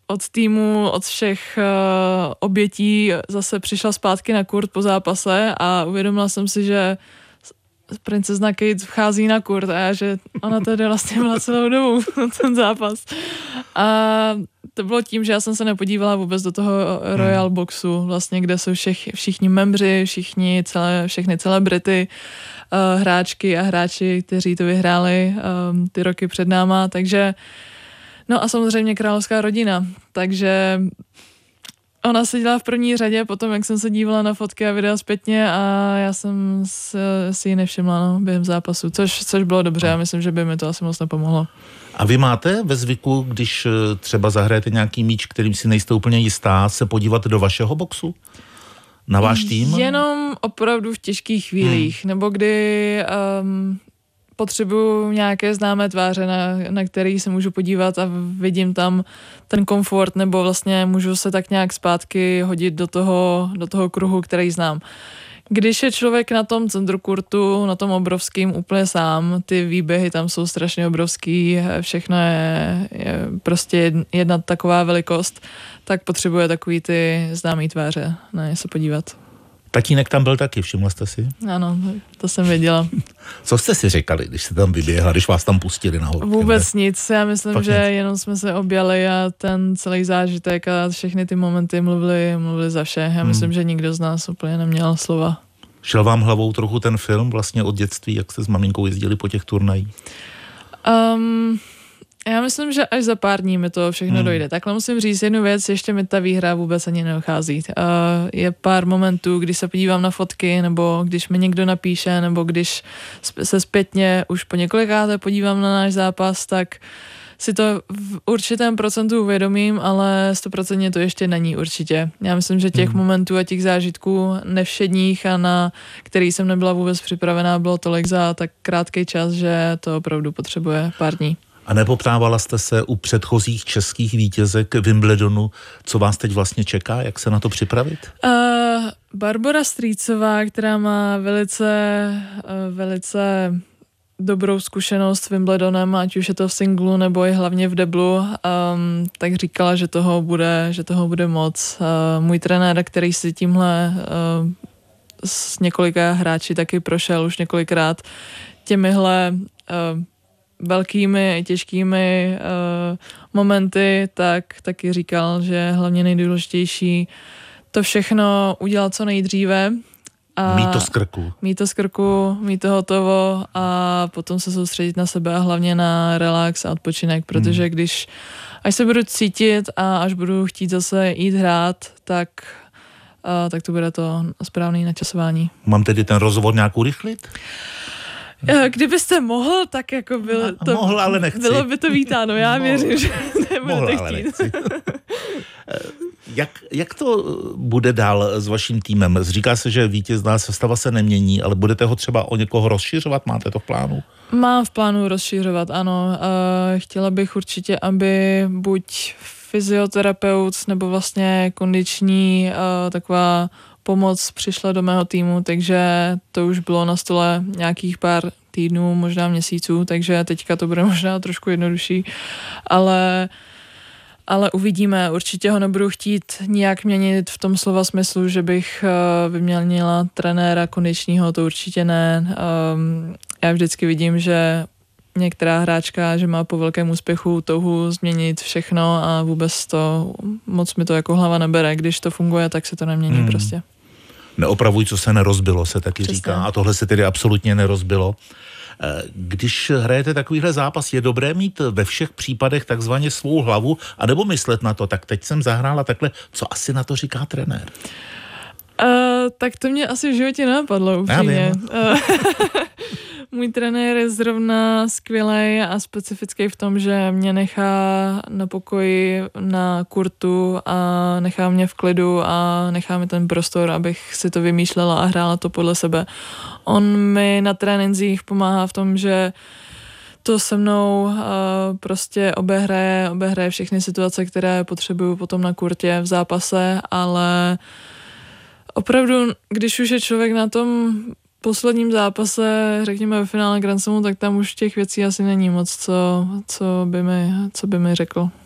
od týmu, od všech obětí zase přišla zpátky na kurt po zápase a uvědomila jsem si, že princezna Kate vchází na kurt a já, že ona tady vlastně byla celou dobu ten zápas. A to bylo tím, že já jsem se nepodívala vůbec do toho Royal Boxu, vlastně, kde jsou všichni membři, všechny celebrity, hráčky a hráči, kteří to vyhráli ty roky před náma, takže no a samozřejmě královská rodina, takže ona seděla v první řadě, potom jak jsem se dívala na fotky a videa zpětně a já jsem si ji nevšimla během zápasu, což bylo dobře a myslím, že by mi to asi moc nepomohlo. A vy máte ve zvyku, když třeba zahrajete nějaký míč, kterým si nejste úplně jistá, se podívat do vašeho boxu? Na váš tým? Jenom opravdu v těžkých chvílích, nebo kdy potřebuju nějaké známé tváře, na který se můžu podívat a vidím tam ten komfort, nebo vlastně můžu se tak nějak zpátky hodit do toho kruhu, který znám. Když je člověk na tom centru kurtu, na tom obrovským úplně sám, ty výběhy tam jsou strašně obrovský, všechno je prostě jedna taková velikost, tak potřebuje takový ty známý tváře, na ně se podívat. Tatínek tam byl taky, všimla jste si? Ano, to jsem věděla. Co jste si říkali, když jste tam vyběhla, když vás tam pustili nahoru? Vůbec nic, já myslím, že jenom jsme se objali a ten celý zážitek a všechny ty momenty mluvili za vše. Já myslím, že nikdo z nás úplně neměl slova. Šel vám hlavou trochu ten film vlastně od dětství, jak jste s maminkou jezdili po těch turnajích? Já myslím, že až za pár dní mi to všechno dojde. Takhle musím říct jednu věc, ještě mi ta výhra vůbec ani nedochází. Je pár momentů, kdy se podívám na fotky, nebo když mi někdo napíše, nebo když se zpětně už po několikáté podívám na náš zápas, tak si to v určitém procentu uvědomím, ale 100% to ještě není určitě. Já myslím, že těch momentů a těch zážitků nevšedních a na který jsem nebyla vůbec připravená, bylo tolik za tak krátký čas, že to opravdu potřebuje pár dní. A nepoptávala jste se u předchozích českých vítězek Wimbledonu, co vás teď vlastně čeká, jak se na to připravit? Barbora Strýcová, která má velice dobrou zkušenost s Wimbledonem, ať už je to v singlu nebo i hlavně v deblu, tak říkala, že toho bude moc. Můj trenér, který si tímhle s několika hráči taky prošel už několikrát těmihle velkými i těžkými momenty, tak taky říkal, že hlavně nejdůležitější to všechno udělat co nejdříve. Mít to z krku, mít to hotovo a potom se soustředit na sebe a hlavně na relax a odpočinek, protože až se budu cítit a až budu chtít zase jít hrát, tak to bude to správné načasování. Mám tedy ten rozhovor nějak urychlit? Kdybyste mohl, tak jako mohl, ale nechci. Bylo by to vítáno, já věřím, že nebudete chtít. Jak to bude dál s vaším týmem? Říká se, že vítězná sestava se nemění, ale budete ho třeba o někoho rozšiřovat? Máte to v plánu? Mám v plánu rozšiřovat, ano. Chtěla bych určitě, aby buď fyzioterapeut nebo vlastně kondiční taková pomoc přišla do mého týmu, takže to už bylo na stole nějakých pár týdnů, možná měsíců, takže teďka to bude možná trošku jednodušší, ale uvidíme. Určitě ho nebudu chtít nijak měnit v tom slova smyslu, že bych vyměnila trenéra kondičního, to určitě ne. Já vždycky vidím, že některá hráčka, že má po velkém úspěchu touhu změnit všechno a vůbec to, moc mi to jako hlava nebere. Když to funguje, tak se to nemění prostě. Neopravuj, co se nerozbilo, se taky přesně říká. A tohle se tedy absolutně nerozbilo. Když hrajete takovýhle zápas, je dobré mít ve všech případech takzvaně svou hlavu, anebo myslet na to, tak teď jsem zahrála takhle, co asi na to říká trenér? Tak to mě asi v životě nenapadlo upřímně. Můj trenér je zrovna skvělej a specifický v tom, že mě nechá na pokoji na kurtu a nechá mě v klidu a nechá mi ten prostor, abych si to vymýšlela a hrála to podle sebe. On mi na trénincích pomáhá v tom, že to se mnou prostě obehraje všechny situace, které potřebuju potom na kurtě v zápase, ale opravdu, když už je člověk na tom posledním zápase, řekněme ve finále Grand Slamu, tak tam už těch věcí asi není moc, co by mi řekl.